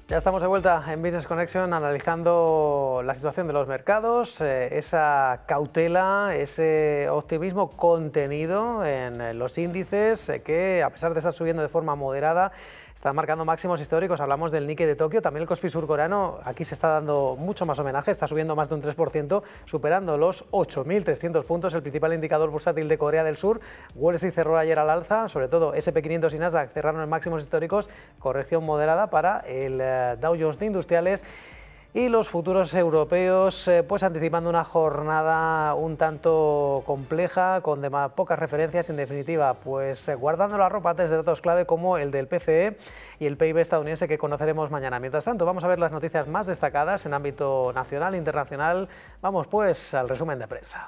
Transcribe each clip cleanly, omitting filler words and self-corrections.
Ya estamos de vuelta en Business Connection analizando la situación de los mercados, esa cautela, ese optimismo contenido en los índices que, a pesar de estar subiendo de forma moderada, están marcando máximos históricos. Hablamos del Nikkei de Tokio, también el Kospi surcoreano, aquí se está dando mucho más homenaje, está subiendo más de un 3%, superando los 8.300 puntos, el principal indicador bursátil de Corea del Sur. Wall Street cerró ayer al alza, sobre todo SP 500 y Nasdaq cerraron en máximos históricos, corrección moderada para el Dow Jones de Industriales. Y los futuros europeos, pues anticipando una jornada un tanto compleja, con pocas referencias, en definitiva, pues guardando la ropa antes de datos clave como el del PCE y el PIB estadounidense que conoceremos mañana. Mientras tanto, vamos a ver las noticias más destacadas en ámbito nacional e internacional. Vamos pues al resumen de prensa.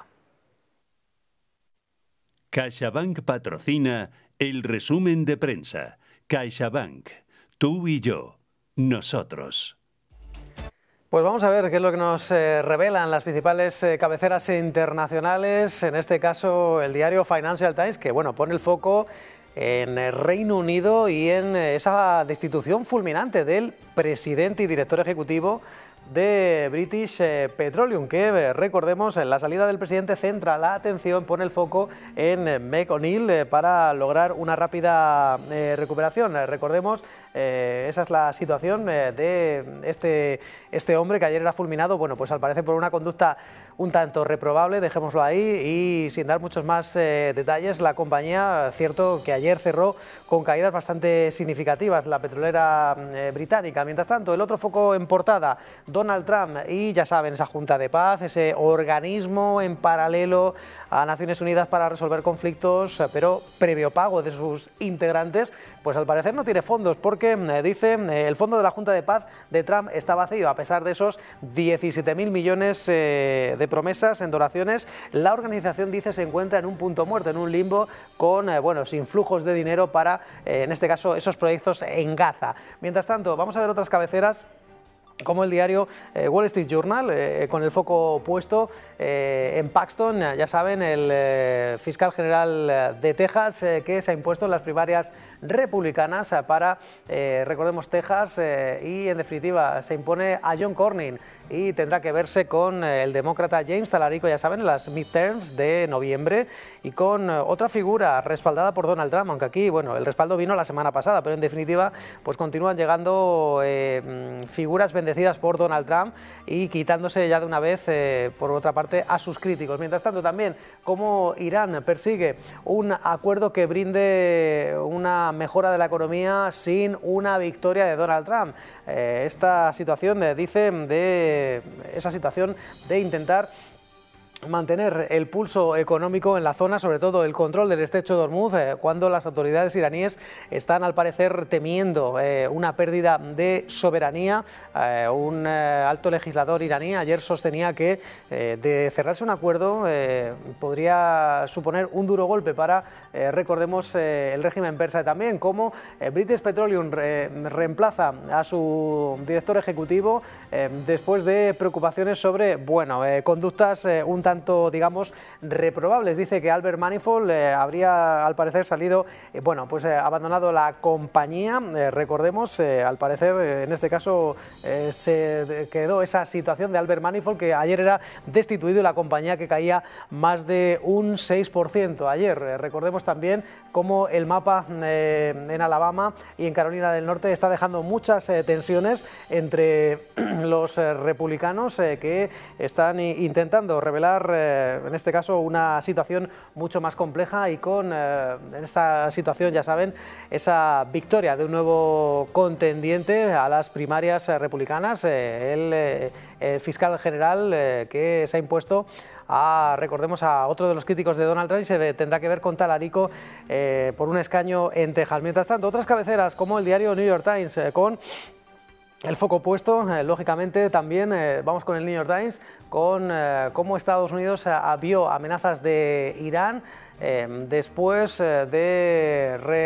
CaixaBank patrocina el resumen de prensa. CaixaBank, tú y yo, nosotros. Pues vamos a ver qué es lo que nos revelan las principales cabeceras internacionales, en este caso el diario Financial Times, que bueno, pone el foco en el Reino Unido y en esa destitución fulminante del presidente y director ejecutivo de British Petroleum, que recordemos, en la salida del presidente centra la atención, pone el foco en Meg O'Neill para lograr una rápida recuperación. Recordemos, esa es la situación de este hombre que ayer era fulminado, bueno, pues al parecer por una conducta un tanto reprobable, dejémoslo ahí, y sin dar muchos más detalles, la compañía, cierto que ayer cerró con caídas bastante significativas, la petrolera británica. Mientras tanto, el otro foco en portada, Donald Trump y, ya saben, esa Junta de Paz, ese organismo en paralelo a Naciones Unidas para resolver conflictos, pero previo pago de sus integrantes, pues al parecer no tiene fondos, porque dice el fondo de la Junta de Paz de Trump está vacío, a pesar de esos 17.000 millones de promesas en donaciones. La organización dice se encuentra en un punto muerto, en un limbo, con bueno, sin flujos de dinero para, en este caso, esos proyectos en Gaza. Mientras tanto, vamos a ver otras cabeceras, como el diario Wall Street Journal, con el foco puesto en Paxton, ya saben, el fiscal general de Texas, que se ha impuesto en las primarias republicanas para, recordemos, Texas, y en definitiva se impone a John Cornyn y tendrá que verse con el demócrata James Talarico, ya saben, en las midterms de noviembre, y con otra figura respaldada por Donald Trump, aunque aquí, bueno, el respaldo vino la semana pasada, pero en definitiva pues continúan llegando figuras bendecidas por Donald Trump y quitándose ya de una vez, por otra parte, a sus críticos. Mientras tanto, también cómo Irán persigue un acuerdo que brinde una mejora de la economía sin una victoria de Donald Trump. Esta situación, dicen, de esa situación de intentar mantener el pulso económico en la zona, sobre todo el control del estrecho de Hormuz, cuando las autoridades iraníes están al parecer temiendo una pérdida de soberanía. Un alto legislador iraní ayer sostenía que de cerrarse un acuerdo podría suponer un duro golpe para, recordemos, el régimen persa. También como British Petroleum reemplaza a su director ejecutivo después de preocupaciones sobre, bueno, conductas un tanto, digamos, reprobables. Dice que Albert Manifold habría, al parecer, salido, bueno, pues abandonado la compañía. Recordemos, al parecer, en este caso, se quedó esa situación de Albert Manifold, que ayer era destituido, y la compañía que caía más de un 6%. Ayer, recordemos también cómo el mapa en Alabama y en Carolina del Norte está dejando muchas tensiones entre los republicanos que están intentando revelar, en este caso, una situación mucho más compleja, y con, en esta situación, ya saben, esa victoria de un nuevo contendiente a las primarias republicanas, el fiscal general que se ha impuesto recordemos, a otro de los críticos de Donald Trump, y se tendrá que ver con Talarico por un escaño en Texas. Mientras tanto, otras cabeceras como el diario New York Times, con el foco puesto, lógicamente, también vamos con el New York Times, con cómo Estados Unidos vio amenazas de Irán después de